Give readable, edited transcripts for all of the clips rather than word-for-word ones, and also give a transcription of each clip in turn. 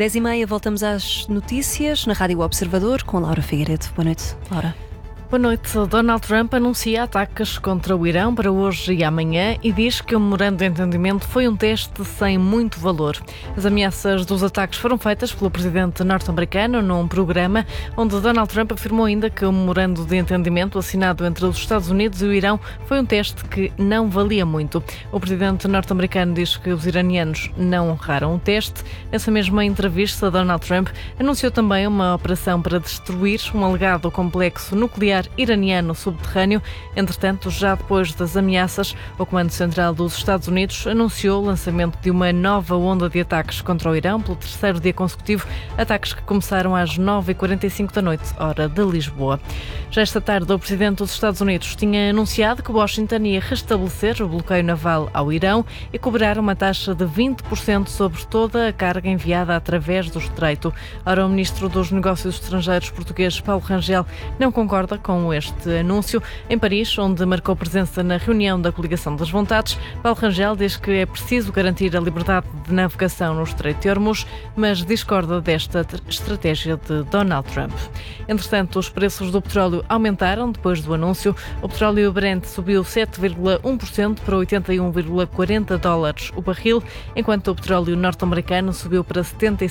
10h30 voltamos às notícias na Rádio Observador com Laura Figueiredo. Boa noite, Laura. Boa noite. Donald Trump anuncia ataques contra o Irão para hoje e amanhã e diz que o memorando de entendimento foi um teste sem muito valor. As ameaças dos ataques foram feitas pelo presidente norte-americano num programa onde Donald Trump afirmou ainda que o memorando de entendimento assinado entre os Estados Unidos e o Irão foi um teste que não valia muito. O presidente norte-americano diz que os iranianos não honraram o teste. Nessa mesma entrevista, Donald Trump anunciou também uma operação para destruir um alegado complexo nuclear iraniano subterrâneo. Entretanto, já depois das ameaças, o Comando Central dos Estados Unidos anunciou o lançamento de uma nova onda de ataques contra o Irão pelo terceiro dia consecutivo, ataques que começaram às 9h45 da noite, hora de Lisboa. Já esta tarde, o presidente dos Estados Unidos tinha anunciado que Washington ia restabelecer o bloqueio naval ao Irão e cobrar uma taxa de 20% sobre toda a carga enviada através do estreito. Ora, o ministro dos Negócios Estrangeiros português, Paulo Rangel, não concorda com este anúncio. Em Paris, onde marcou presença na reunião da Coligação das Vontades, Paulo Rangel diz que é preciso garantir a liberdade de navegação no Estreito de Hormuz, mas discorda desta estratégia de Donald Trump. Entretanto, os preços do petróleo aumentaram depois do anúncio. O petróleo Brent subiu 7,1% para 81,40 dólares o barril, enquanto o petróleo norte-americano subiu para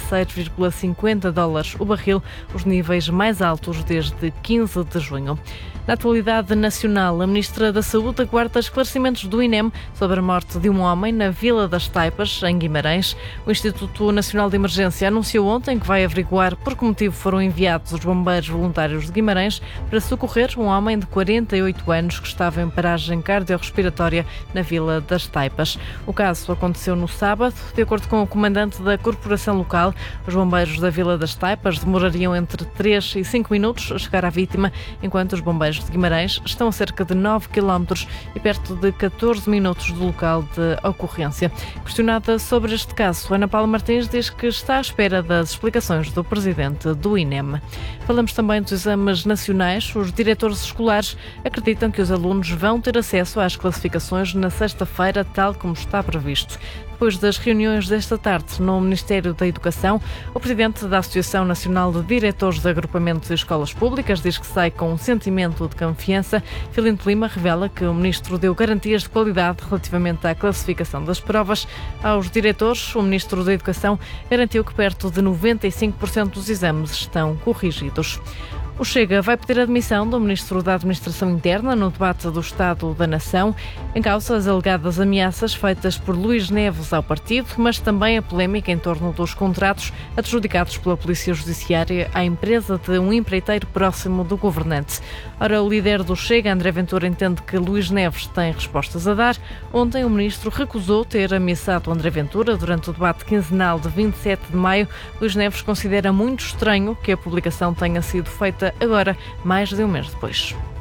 76,50 dólares o barril, os níveis mais altos desde 15 de junho. Na atualidade nacional, a Ministra da Saúde aguarda esclarecimentos do INEM sobre a morte de um homem na Vila das Taipas, em Guimarães. O Instituto Nacional de Emergência anunciou ontem que vai averiguar por que motivo foram enviados os bombeiros voluntários de Guimarães para socorrer um homem de 48 anos que estava em paragem cardiorrespiratória na Vila das Taipas. O caso aconteceu no sábado. De acordo com o comandante da corporação local, os bombeiros da Vila das Taipas demorariam entre 3 e 5 minutos a chegar à vítima, enquanto os bombeiros de Guimarães estão a cerca de 9 km e perto de 14 minutos do local de ocorrência. Questionada sobre este caso, Ana Paula Martins diz que está à espera das explicações do presidente do INEM. Falamos também dos exames nacionais. Os diretores escolares acreditam que os alunos vão ter acesso às classificações na sexta-feira, tal como está previsto. Depois das reuniões desta tarde no Ministério da Educação, o presidente da Associação Nacional de Diretores de Agrupamentos e Escolas Públicas diz que sai com um sentimento de confiança. Filinto Lima revela que o ministro deu garantias de qualidade relativamente à classificação das provas. Aos diretores, o ministro da Educação garantiu que perto de 95% dos exames estão corrigidos. O Chega vai pedir a admissão do Ministro da Administração Interna no debate do Estado da Nação. Em causa as alegadas ameaças feitas por Luís Neves ao partido, mas também a polémica em torno dos contratos adjudicados pela Polícia Judiciária à empresa de um empreiteiro próximo do governante. Ora, o líder do Chega, André Ventura, entende que Luís Neves tem respostas a dar. Ontem o Ministro recusou ter ameaçado André Ventura durante o debate quinzenal de 27 de maio. Luís Neves considera muito estranho que a publicação tenha sido feita agora, mais de um mês depois.